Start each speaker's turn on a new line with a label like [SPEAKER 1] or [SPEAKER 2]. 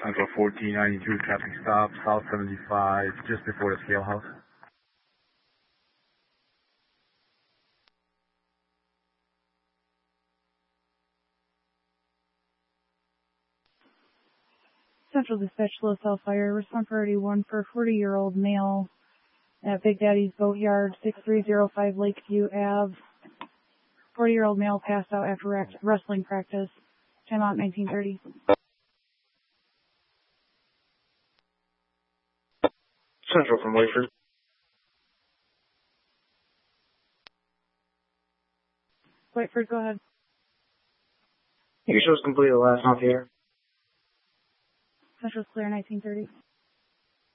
[SPEAKER 1] Central 1492, traffic stop, South 75, just before the scale house.
[SPEAKER 2] Central Dispatch, Low Cell Fire, response priority 1 for a 40-year-old male at Big Daddy's Boatyard, 6305 Lakeview Ave. 40-year-old male passed out after wrestling practice. Time out 1930.
[SPEAKER 3] Central from Wakeford.
[SPEAKER 2] Whiteford, go ahead.
[SPEAKER 3] Your show's completed. Last off here.
[SPEAKER 2] Central's clear 1930.